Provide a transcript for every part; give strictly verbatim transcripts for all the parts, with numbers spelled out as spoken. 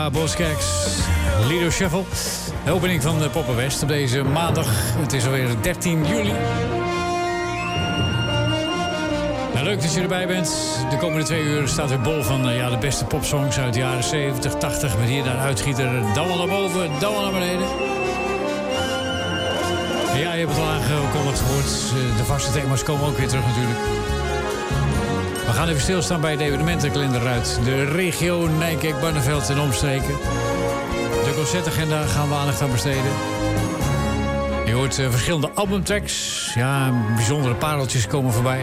Rebecca Boskeks, Lido Shuffle. De opening van de Poppen West op deze maandag. Het is alweer dertien juli. Nou, leuk dat je erbij bent. De komende twee uur staat weer bol van uh, ja, de beste popsongs uit de jaren zeventig, tachtig. Met hier naar uitgieter, dan wel naar boven, dan wel naar beneden. En ja, je hebt het al aangekondigd gehoord. De vaste thema's komen ook weer terug natuurlijk. We gaan even stilstaan bij de evenementenkalender uit de regio Nijkerk, Barneveld en omstreken. De concertagenda gaan we aandacht aan besteden. Je hoort uh, verschillende albumtracks. Ja, bijzondere pareltjes komen voorbij.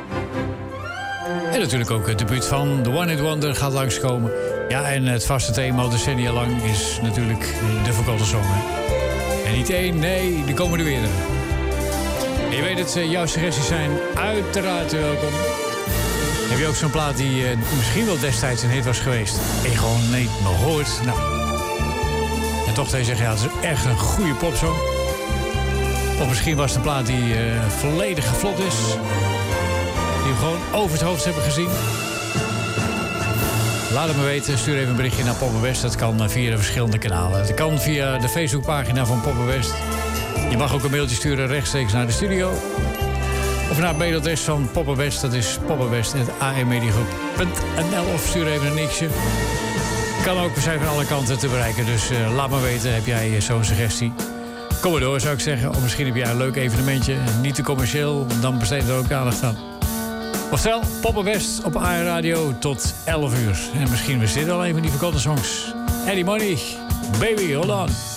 En natuurlijk ook het debuut van The One Hit Wonder gaat langskomen. Ja, en het vaste thema al decennia lang is natuurlijk de verkochte song. En niet één, nee, er komen er meerdere. En je weet het, uh, jouw suggesties zijn uiteraard welkom. Heb je ook zo'n plaat die uh, misschien wel destijds een hit was geweest en je gewoon niet meer hoort? Nou, en toch zou je zeggen, ja, het is echt een goede popsong. Of misschien was het een plaat die uh, volledig geflopt is. Die we gewoon over het hoofd hebben gezien. Laat het me weten, stuur even een berichtje naar Poppen West. Dat kan via de verschillende kanalen. Dat kan via de Facebookpagina van Poppen West. Je mag ook een mailtje sturen rechtstreeks naar de studio. Of naar het mailadres van Poppen West. Dat is poppenwest punt a m mediagroep punt n l. Of stuur even een niksje. Kan ook, we zijn van alle kanten te bereiken. Dus uh, laat me weten, heb jij uh, zo'n suggestie? Kom maar door, zou ik zeggen. Of misschien heb jij een leuk evenementje. Niet te commercieel, dan besteed er ook aandacht aan. Oftewel, Poppen West op A R Radio tot elf uur. En misschien was dit al een van die verkochte songs. Eddie Money, Baby, hold on.